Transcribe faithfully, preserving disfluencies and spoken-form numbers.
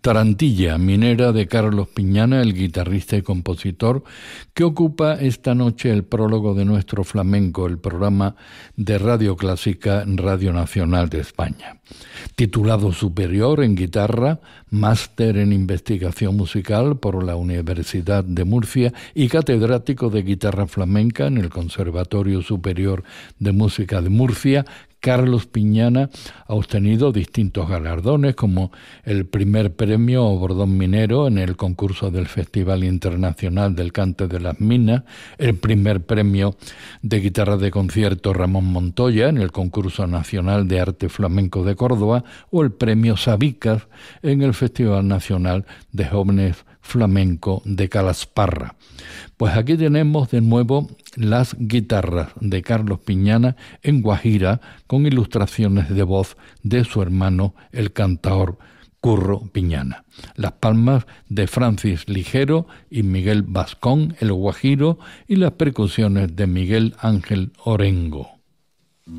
Tarantilla minera de Carlos Piñana, el guitarrista y compositor, que ocupa esta noche el prólogo de Nuestro Flamenco, el programa de Radio Clásica Radio Nacional de España. Titulado superior en guitarra, máster en investigación musical por la Universidad de Murcia y catedrático de guitarra flamenca en el Conservatorio Superior de Música de Murcia, Carlos Piñana ha obtenido distintos galardones como el primer premio Bordón Minero en el concurso del Festival Internacional del Cante de las Minas, el primer premio de guitarra de concierto Ramón Montoya en el concurso nacional de arte flamenco de Córdoba o el premio Sabicas en el Festival Nacional de Jóvenes Flamenco de Calasparra. Pues aquí tenemos de nuevo las guitarras de Carlos Piñana en guajira con ilustraciones de voz de su hermano el cantaor Curro Piñana. Las palmas de Francis Ligero y Miguel Vascón el guajiro y las percusiones de Miguel Ángel Orengo.